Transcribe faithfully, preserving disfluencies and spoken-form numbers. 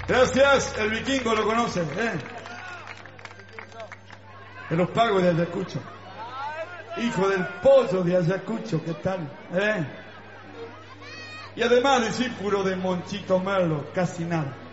Gracias, el vikingo lo conoce, ¿eh? De los pagos de Ayacucho. Hijo del pollo de Ayacucho, ¿qué tal? ¿Eh? Y además discípulo de Monchito Merlo, casi nada.